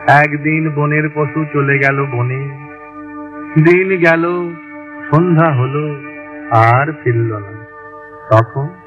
একদিন বনের পশু চলে গেল বনে। দিন গেল, সন্ধ্যা হলো, আর ফিরল না। তখন